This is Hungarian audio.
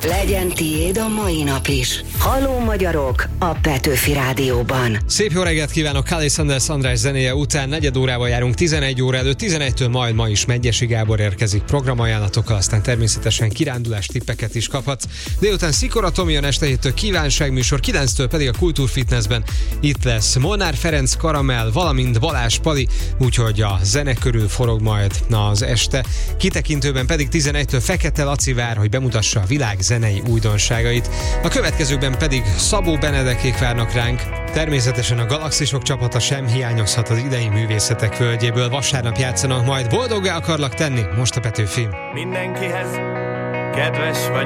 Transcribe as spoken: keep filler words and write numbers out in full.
Legyen tiéd a mai nap is. Halló magyarok a Petőfi Rádióban. Szép jó reggelt kívánok! Kali Sanders András zenéje után negyed órával járunk tizenegy óra előtt, tizenegytől majd ma is Medgyessy Gábor érkezik programajánlatokkal, aztán természetesen kirándulás tippeket is kaphatsz. Délután Szikora Tomi jön, este héttől kívánságműsor, kilenctől pedig a Kultúrfitnessben itt lesz Molnár Ferenc Karamell, valamint Balázs Pali, úgyhogy a zene körül forog majd az este. Kitekintőben pedig tizenegytől Fekete Laci vár, hogy bemutassa a világ zenei újdonságait. A következőkben pedig Szabó Benedekék várnak ránk. Természetesen a Galaxisok csapata sem hiányozhat az idei művészetek völgyéből. Vasárnap játszanak majd. Boldoggá akarlak tenni, most a Petőfi. Mindenkihez kedves vagy.